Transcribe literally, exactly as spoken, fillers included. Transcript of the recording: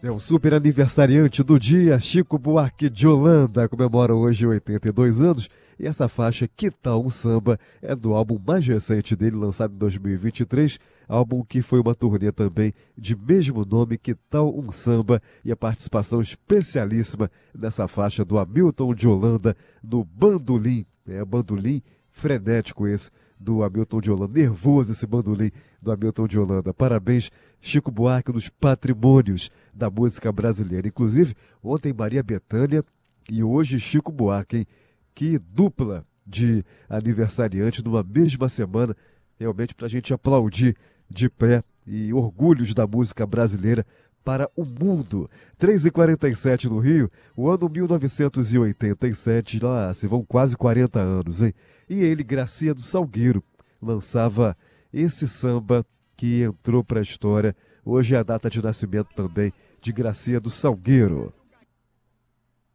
É o super aniversariante do dia, Chico Buarque de Holanda, comemora hoje oitenta e dois anos, e essa faixa, Que Tal um Samba, é do álbum mais recente dele, lançado em dois mil e vinte e três, álbum que foi uma turnê também de mesmo nome, Que Tal um Samba, e a participação especialíssima nessa faixa do Hamilton de Holanda no bandolim, é bandolim frenético esse, do Hamilton de Holanda, nervoso esse bandolim do Hamilton de Holanda. Parabéns, Chico Buarque, um dos patrimônios da música brasileira. Inclusive, ontem Maria Bethânia e hoje Chico Buarque, hein? Que dupla de aniversariantes numa mesma semana, realmente para a gente aplaudir de pé, e orgulhos da música brasileira para o mundo. três e quarenta e sete no Rio, o ano mil novecentos e oitenta e sete, lá se vão quase quarenta anos, hein? E ele, Gracia do Salgueiro, lançava esse samba que entrou para a história. Hoje é a data de nascimento também de Gracia do Salgueiro.